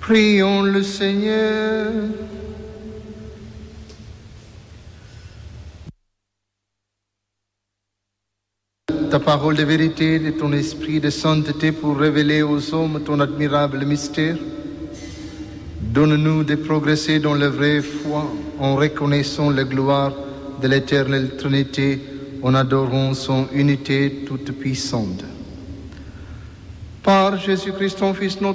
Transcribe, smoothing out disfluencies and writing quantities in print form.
Prions le Seigneur. Ta parole de vérité, de ton esprit de sainteté pour révéler aux hommes ton admirable mystère. Donne-nous de progresser dans la vraie foi en reconnaissant la gloire de l'éternelle Trinité, en adorant son unité toute puissante. Par Jésus-Christ, ton Fils, notre